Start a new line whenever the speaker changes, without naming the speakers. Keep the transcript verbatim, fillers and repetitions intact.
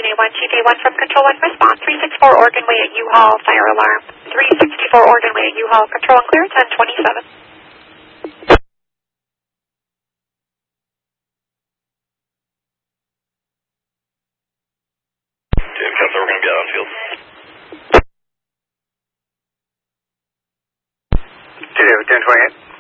Marine A one, Chief A one from Control one, response, three sixty-four Oregon Way at U-Haul, fire alarm. three sixty-four Oregon Way at U-Haul, Control and clear, ten twenty-seven.
Jim Kessler, we're going to be out on field.
two ten twenty-eight.